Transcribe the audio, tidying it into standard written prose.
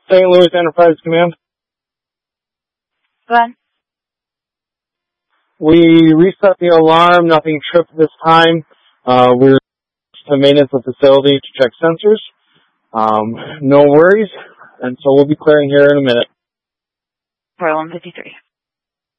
St. Louis Enterprise Command. Go ahead. We reset the alarm. Nothing tripped this time. We're to maintenance the facility to check sensors. No worries. And so we'll be clearing here in a minute. For 153.